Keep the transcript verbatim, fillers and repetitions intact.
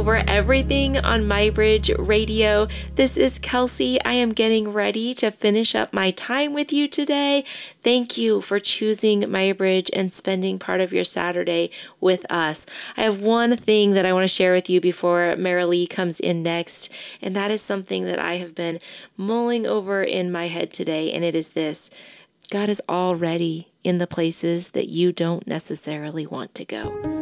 over everything on MyBridge Radio. This is Kelsey. I am getting ready to finish up my time with you today. Thank you for choosing MyBridge and spending part of your Saturday with us. I have one thing that I want to share with you before Marilee comes in next, and that is something that I have been mulling over in my head today, and it is this: God is already in the places that you don't necessarily want to go.